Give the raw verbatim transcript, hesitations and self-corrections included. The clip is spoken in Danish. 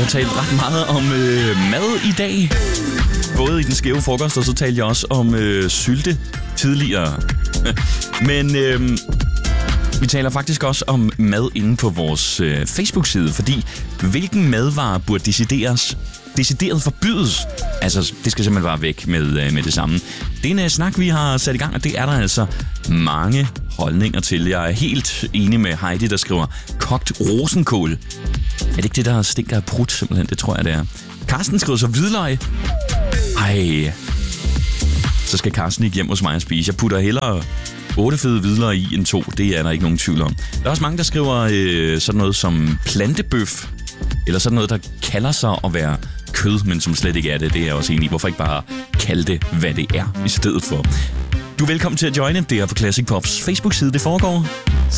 talt ret meget om øh, mad i dag. Både i den skæve frokost, og så talte jeg også om øh, sylte tidligere. Men øh, vi taler faktisk også om mad inde på vores øh, Facebook-side, fordi hvilken madvare burde decideres, decideret forbydes? Altså, det skal simpelthen bare væk med, øh, med det samme. Det er en øh, snak, vi har sat i gang, og det er der altså mange holdninger til. Jeg er helt enig med Heidi, der skriver kogt rosenkål. Er det ikke det, der stinker af prut, simpelthen? Det tror jeg, det er. Karsten skriver så hvidløg. Ej, så skal Karsten ikke hjem hos mig og spise. Jeg putter hellere otte fede hvidløg i end to. Det er der ikke nogen tvivl om. Der er også mange, der skriver øh, sådan noget som plantebøf. Eller sådan noget, der kalder sig at være kød, men som slet ikke er det. Det er jeg også enig i. Hvorfor ikke bare kalde det, hvad det er, i stedet for? Du er velkommen til at joine. Det er på Classic Pops Facebook-side, det foregår.